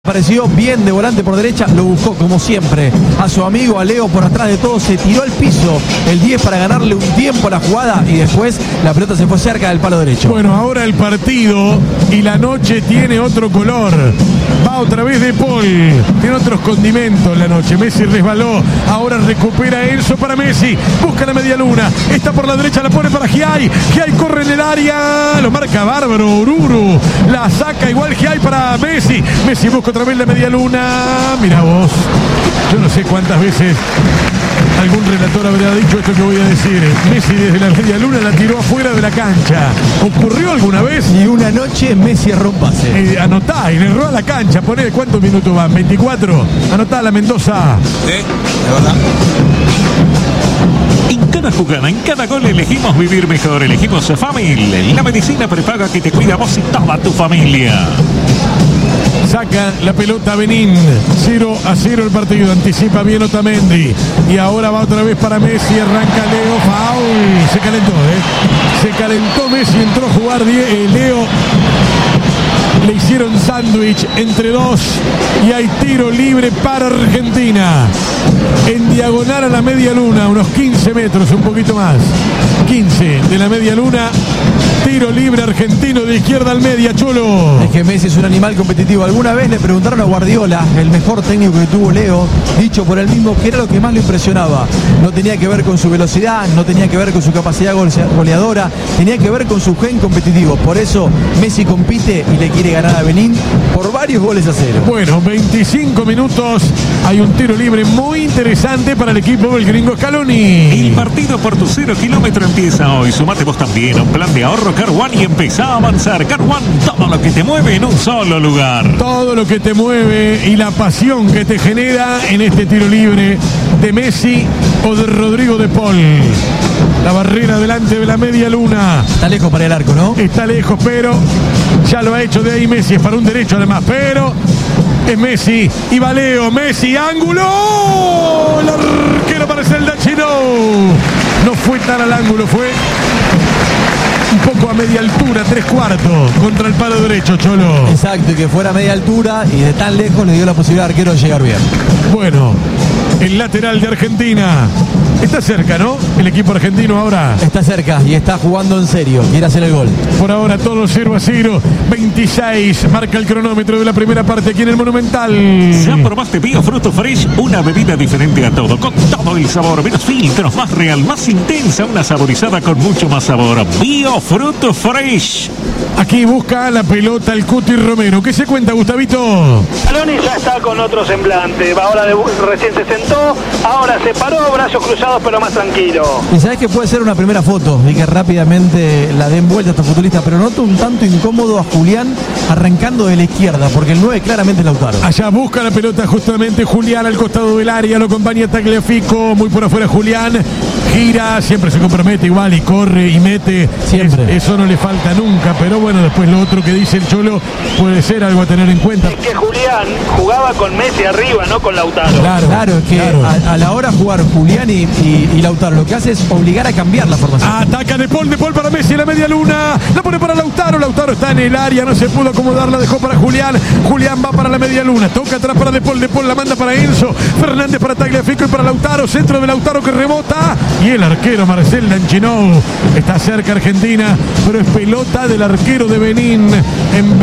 Apareció bien de volante por derecha, lo buscó como siempre a su amigo, a Leo por atrás de todo, se tiró al piso el 10 para ganarle un tiempo a la jugada y después la pelota se fue cerca del palo derecho. Bueno, ahora el partido y la noche tiene otro color. Va otra vez De Paul, tiene otros condimentos la noche. Messi resbaló, ahora recupera Enzo para Messi, busca la media luna, está por la derecha, la pone para Giai, Giai corre en el área, lo marca bárbaro, Ururu, la saca igual Giai para Messi, Messi busca otra vez la media luna. Mira vos, yo no sé cuántas veces algún relator habrá dicho esto que voy a decir. Messi desde la media luna la tiró afuera de la cancha. ¿Ocurrió alguna vez? Y una noche Messi erró un pase. Anotá, y le erró a la cancha. Poné cuántos minutos van, 24. Anotá la Mendoza. Sí, de verdad. En cada jugada, en cada gol elegimos vivir mejor. Elegimos Famil, la medicina prepaga que te cuida a vos y toda tu familia. Saca la pelota Benín, 0-0 el partido, anticipa bien Otamendi y ahora va otra vez para Messi, arranca Leo, foul, se calentó Messi, entró a jugar Leo, le hicieron sándwich entre dos y hay tiro libre para Argentina, en diagonal a la media luna, unos 15 metros, un poquito más, 15 de la media luna. Tiro libre argentino de izquierda al media, Cholo. Es que Messi es un animal competitivo. Alguna vez le preguntaron a Guardiola, el mejor técnico que tuvo Leo, dicho por él mismo que era lo que más lo impresionaba. No tenía que ver con su velocidad, no tenía que ver con su capacidad goleadora, tenía que ver con su gen competitivo. Por eso Messi compite y le quiere ganar a Benín por varios goles a 0. Bueno, 25 minutos. Hay un tiro libre muy interesante para el equipo del gringo Scaloni. El partido por tu 0 kilómetro empieza hoy. Sumate vos también a un plan de ahorro Car One y empezá a avanzar. Car One, todo lo que te mueve en un solo lugar. Todo lo que te mueve y la pasión que te genera en este tiro libre de Messi o de Rodrigo De Paul. La barrera delante de la media luna. Está lejos para el arco, ¿no? Está lejos, pero ya lo ha hecho de ahí Messi. Es para un derecho además, pero es Messi. Y va Leo, Messi, ángulo. El arquero Marcel Chino. No fue tan al ángulo, fue un poco a media altura, 3/4 contra el palo derecho, Cholo. Exacto, y que fuera a media altura y de tan lejos le dio la posibilidad al arquero de llegar bien. Bueno, el lateral de Argentina está cerca, ¿no? El equipo argentino ahora está cerca y está jugando en serio, quiere hacer el gol. Por ahora todo 0-0, 26 marca el cronómetro de la primera parte aquí en el Monumental. ¿Ya probaste Bio Fruto Fresh? Una bebida diferente a todo, con todo el sabor, menos filtros, más real, más intensa, una saborizada con mucho más sabor. Bio Fruto Fresh. Aquí busca la pelota el Cuti Romero. ¿Qué se cuenta, Gustavito? Scaloni ya está con otro semblante. Ahora recién se sentó, ahora se paró, brazos cruzados pero más tranquilo. Y sabes que puede ser una primera foto y que rápidamente la den vuelta a estos futbolistas, pero noto un tanto incómodo a Julián arrancando de la izquierda, porque el 9 claramente es Lautaro. Allá busca la pelota justamente Julián al costado del área, lo acompaña Tagliafico, muy por afuera Julián, gira, siempre se compromete igual y corre y mete. Siempre. Eso no le falta nunca, pero bueno, después lo otro que dice el Cholo puede ser algo a tener en cuenta. Es que Julián jugaba con Messi arriba, no con Lautaro. Claro, es que claro. A la hora de jugar Julián y Lautaro lo que hace es obligar a cambiar la formación. Ataca De Paul para Messi en la media luna, la pone para Lautaro está en el área, no se pudo acomodar, la dejó para Julián va para la media luna, toca atrás para De Paul la manda para Enzo Fernández, para Tagliafico y para Lautaro, centro de Lautaro que rebota y el arquero Marcel Danchinou. Está cerca Argentina, pero es pelota del arquero de Benín en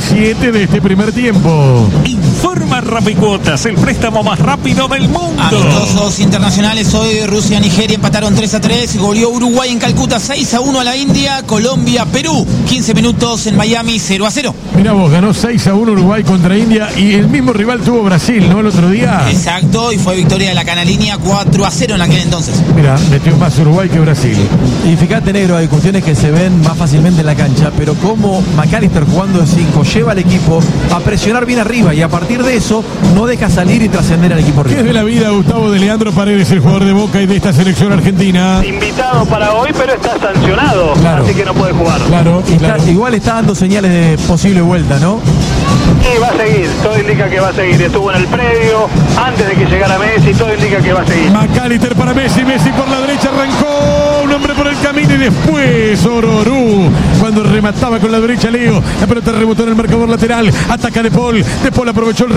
27 de este primer tiempo. Informa Rapicuotas, el préstamo más rápido del mundo. Amistosos internacionales hoy, Rusia y Nigeria empataron 3-3, goleó Uruguay en Calcuta 6-1 a la India, Colombia, Perú, 15 minutos en Miami 0-0. Mirá vos, ganó 6-1 Uruguay contra India y el mismo rival tuvo Brasil, ¿no? El otro día. Exacto, y fue victoria de la Canalínea 4-0 en aquel entonces. Mirá, metió más Uruguay que Brasil. Y fíjate, negro, hay cuestiones que se ven más fácilmente en la cancha, pero como McAllister jugando de 5 lleva al equipo a presionar bien arriba y a partir de eso no deja salir y trascender al equipo ¿Qué es rival. de la vida, Gustavo, de Leandro Paredes, el jugador de Boca y de esta selección argentina? Invitado para hoy, pero está sancionado, Claro. así que no puede jugar. Claro, Igual está dando señales de posible vuelta, ¿no? Y va a seguir, todo indica que va a seguir. Estuvo en el predio, antes de que llegara Messi, todo indica que va a seguir. McAllister para Messi por la derecha arrancó, un hombre por el camino y después Ororú, cuando remataba con la derecha Leo, la pelota rebotó en el marcador lateral, ataca De Paul aprovechó el